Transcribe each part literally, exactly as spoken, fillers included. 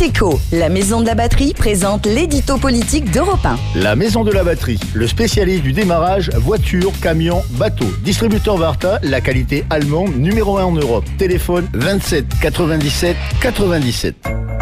Éco, la maison de la batterie présente l'édito politique d'Europe un. La maison de la batterie, le spécialiste du démarrage, voiture, camion, bateau. Distributeur Varta, la qualité allemande numéro un en Europe. Téléphone vingt-sept quatre-vingt-dix-sept quatre-vingt-dix-sept.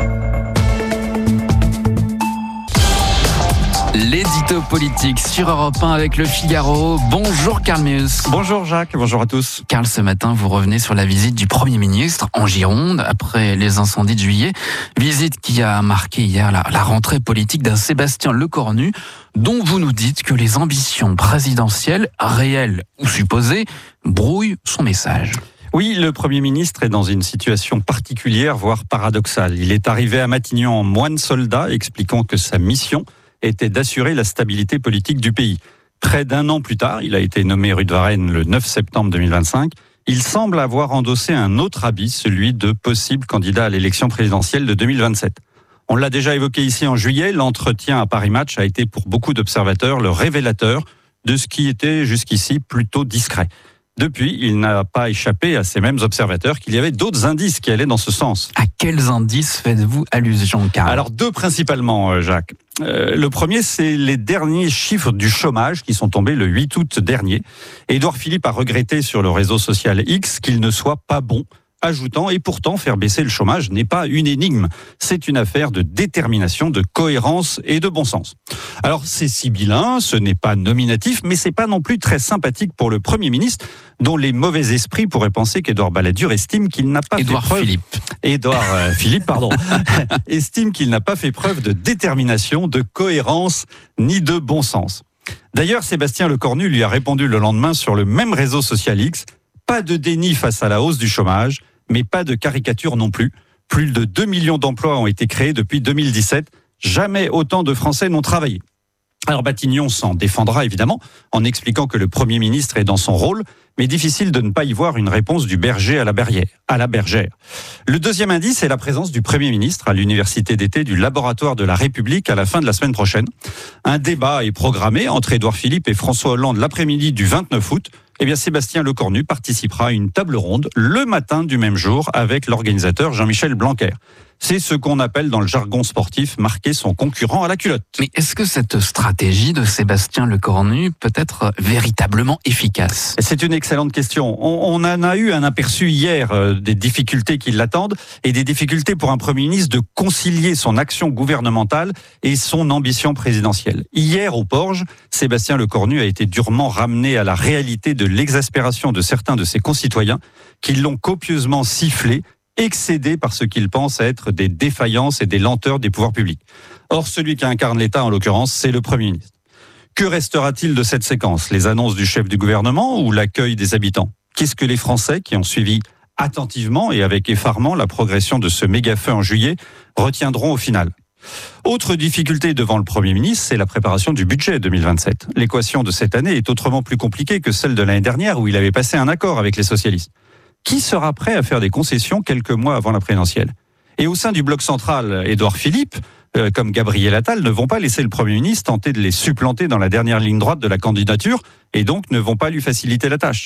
L'édito politique sur Europe un avec Le Figaro. Bonjour Karl Meus. Bonjour Jacques, bonjour à tous. Karl, ce matin, vous revenez sur la visite du Premier ministre en Gironde après les incendies de juillet. Visite qui a marqué hier la, la rentrée politique d'un Sébastien Lecornu, dont vous nous dites que les ambitions présidentielles, réelles ou supposées, brouillent son message. Oui, le Premier ministre est dans une situation particulière, voire paradoxale. Il est arrivé à Matignon en moine soldat, expliquant que sa mission était d'assurer la stabilité politique du pays. Près d'un an plus tard, il a été nommé rue de Varennes le neuf septembre deux mille vingt-cinq. Il semble avoir endossé un autre habit, celui de possible candidat à l'élection présidentielle de deux mille vingt-sept. On l'a déjà évoqué ici en juillet, l'entretien à Paris Match a été pour beaucoup d'observateurs le révélateur de ce qui était jusqu'ici plutôt discret. Depuis, il n'a pas échappé à ces mêmes observateurs qu'il y avait d'autres indices qui allaient dans ce sens. À quels indices faites-vous allusion, Karl ? Alors deux principalement, Jacques. Euh, le premier, c'est les derniers chiffres du chômage qui sont tombés le huit août dernier. Édouard Philippe a regretté sur le réseau social X qu'il ne soit pas bon, ajoutant « Et pourtant, faire baisser le chômage n'est pas une énigme. C'est une affaire de détermination, de cohérence et de bon sens. » Alors, c'est sibyllin, ce n'est pas nominatif, mais c'est pas non plus très sympathique pour le Premier ministre, dont les mauvais esprits pourraient penser qu'Édouard Balladur estime qu'il n'a pas Édouard fait preuve... Philippe. Édouard euh, Philippe, pardon. estime qu'il n'a pas fait preuve de détermination, de cohérence, ni de bon sens. D'ailleurs, Sébastien Lecornu lui a répondu le lendemain sur le même réseau social X. Pas de déni face à la hausse du chômage, mais pas de caricature non plus. Plus de deux millions d'emplois ont été créés depuis deux mille dix-sept. Jamais autant de Français n'ont travaillé. Alors Matignon s'en défendra évidemment en expliquant que le Premier ministre est dans son rôle, mais difficile de ne pas y voir une réponse du berger à la bergère. À la bergère. Le deuxième indice est la présence du Premier ministre à l'université d'été du Laboratoire de la République à la fin de la semaine prochaine. Un débat est programmé entre Édouard Philippe et François Hollande l'après-midi du vingt-neuf août. Eh bien, Sébastien Lecornu participera à une table ronde le matin du même jour avec l'organisateur Jean-Michel Blanquer. C'est ce qu'on appelle dans le jargon sportif marquer son concurrent à la culotte. Mais est-ce que cette stratégie de Sébastien Lecornu peut être véritablement efficace ? C'est une excellente question. On, on en a eu un aperçu hier euh, des difficultés qui l'attendent et des difficultés pour un Premier ministre de concilier son action gouvernementale et son ambition présidentielle. Hier, au Porge, Sébastien Lecornu a été durement ramené à la réalité de l'exaspération de certains de ses concitoyens qui l'ont copieusement sifflé, excédé par ce qu'ils pensent être des défaillances et des lenteurs des pouvoirs publics. Or, celui qui incarne l'État, en l'occurrence, c'est le Premier ministre. Que restera-t-il de cette séquence ? Les annonces du chef du gouvernement ou l'accueil des habitants ? Qu'est-ce que les Français, qui ont suivi attentivement et avec effarement la progression de ce méga-feu en juillet, retiendront au final ? Autre difficulté devant le Premier ministre, c'est la préparation du budget deux mille vingt-sept. L'équation de cette année est autrement plus compliquée que celle de l'année dernière où il avait passé un accord avec les socialistes. Qui sera prêt à faire des concessions quelques mois avant la présidentielle ? Et au sein du bloc central, Édouard Philippe, euh, comme Gabriel Attal, ne vont pas laisser le Premier ministre tenter de les supplanter dans la dernière ligne droite de la candidature et donc ne vont pas lui faciliter la tâche.